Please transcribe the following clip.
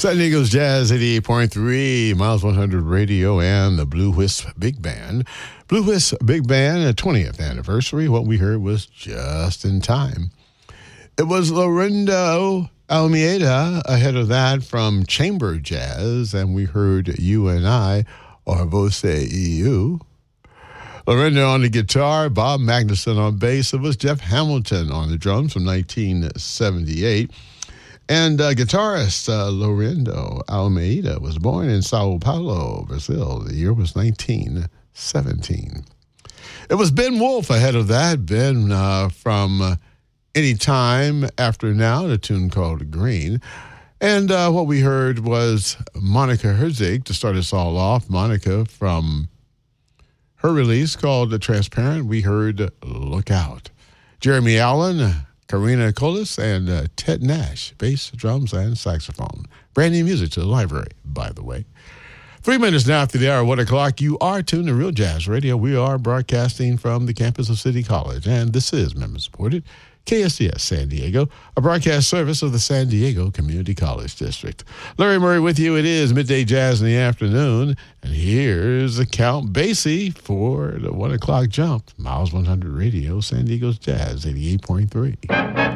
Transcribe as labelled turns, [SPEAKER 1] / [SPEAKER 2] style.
[SPEAKER 1] San Diego's Jazz 88.3, Miles 100 Radio, and the Blue Wisp Big Band. Blue Wisp Big Band, 20th anniversary. What we heard was Just in Time. It was Lorindo Almeida ahead of that from Chamber Jazz, and we heard You and I, or Voce EU. Lorindo on the guitar, Bob Magnuson on bass. It was Jeff Hamilton on the drums from 1978. And guitarist Lorindo Almeida was born in Sao Paulo, Brazil. The year was 1917. It was Ben Wolf ahead of that. Ben from Any Time After Now, the tune called Green. And what we heard was Monica Herzig to start us all off. Monica from her release called The Transparent. We heard Look Out. Jeremy Allen, Karina Colas, and Ted Nash, bass, drums, and saxophone. Brand new music to the library, by the way. 3 minutes now after the hour, 1 o'clock, you are tuned to Real Jazz Radio. We are broadcasting from the campus of City College, and this is member-supported KSCS San Diego, a broadcast service of the San Diego Community College District. Larry Murray with you. It is Midday Jazz in the afternoon, and here's Count Basie for the 1 o'clock jump. Miles 100 Radio, San Diego's Jazz 88.3.